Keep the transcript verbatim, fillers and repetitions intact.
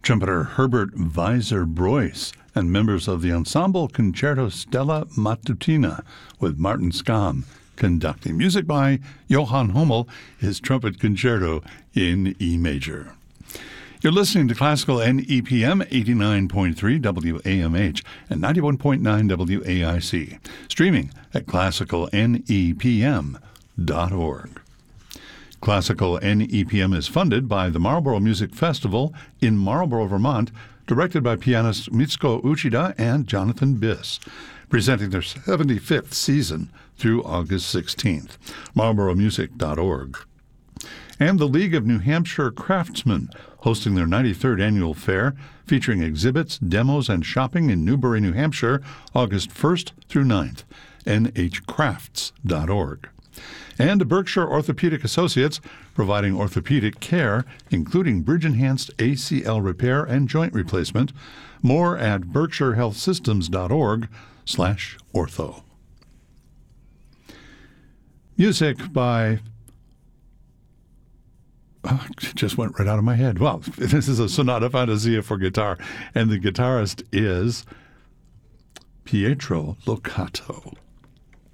trumpeter Herbert Weiser-Broyce and members of the ensemble Concerto Stella Matutina with Martin Skam conducting. Music by Johann Hummel, his trumpet concerto in E major. You're listening to Classical N E P M eighty-nine point three W A M H and ninety-one point nine W A I C, streaming at classical N E P M dot org. Classical N E P M is funded by the Marlborough Music Festival in Marlborough, Vermont, directed by pianist Mitsuko Uchida and Jonathan Biss, presenting their seventy-fifth season through August sixteenth. marlborough music dot org. And the League of New Hampshire Craftsmen, hosting their ninety-third annual fair, featuring exhibits, demos, and shopping in Newbury, New Hampshire, August first through ninth. N H crafts dot org. And Berkshire Orthopedic Associates, providing orthopedic care, including bridge-enhanced A C L repair and joint replacement. More at berkshire health systems dot org slash ortho. Music by... Oh, it just went right out of my head. Well, this is a Sonata Fantasia for guitar, and the guitarist is Pietro Locato.